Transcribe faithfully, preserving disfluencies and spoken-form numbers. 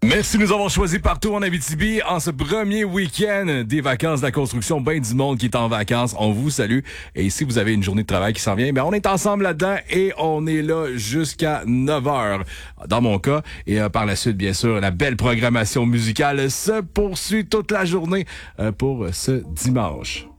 Merci de nous avoir choisis partout en Abitibi en ce premier week-end des vacances de la construction. Ben du monde qui est en vacances. On vous salue. Et si vous avez une journée de travail qui s'en vient, ben on est ensemble là-dedans et on est là jusqu'à neuf heures. Dans mon cas. Et euh, par la suite, bien sûr, la belle programmation musicale se poursuit toute la journée euh, pour ce dimanche.